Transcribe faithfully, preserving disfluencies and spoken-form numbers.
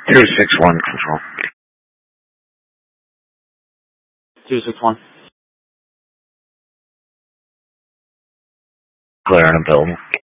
two six one control. two six one. Clear and available.